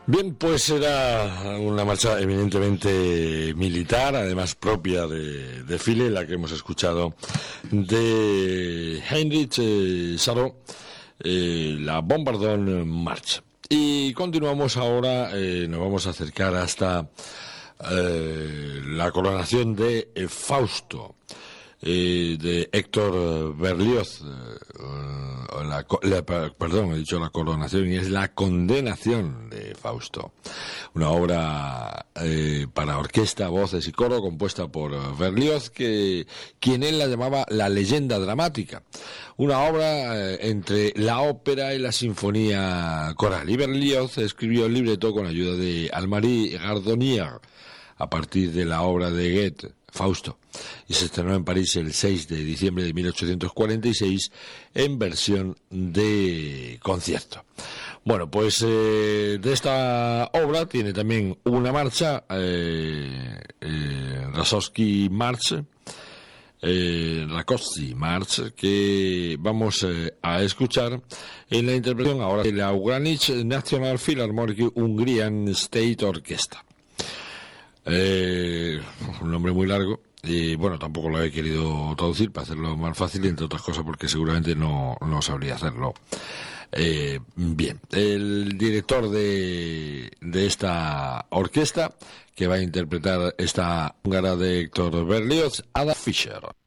Bien, pues era una marcha eminentemente militar, además propia de desfile, la que hemos escuchado de Heinrich Saro, la Bombardón March. Y continuamos ahora, nos vamos a acercar hasta la coronación de Fausto, de Héctor Berlioz, perdón, he dicho la coronación, y es la condenación de Fausto, una obra para orquesta, voces y coro, compuesta por Berlioz, quien él la llamaba la leyenda dramática, una obra entre la ópera y la sinfonía coral. Y Berlioz escribió el libreto con ayuda de Anne-Marie Gardonier, a partir de la obra de Goethe, Fausto, y se estrenó en París el 6 de diciembre de 1846 en versión de concierto. Bueno, pues de esta obra tiene también una marcha, Rakowski March, que vamos a escuchar en la interpretación ahora de la Ugranic National Philharmonic Hungarian State Orchestra. Un nombre muy largo y bueno, tampoco lo he querido traducir para hacerlo más fácil, entre otras cosas porque seguramente no sabría hacerlo bien. El director de esta orquesta que va a interpretar esta húngara de Héctor Berlioz, Ada Fischer.